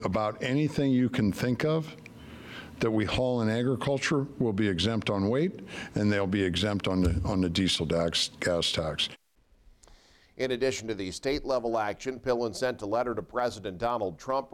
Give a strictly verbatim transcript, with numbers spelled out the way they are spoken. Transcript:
About anything you can think of that we haul in agriculture will be exempt on weight, and they'll be exempt on the, on the diesel gas, gas tax. In addition to the state-level action, Pillen sent a letter to President Donald Trump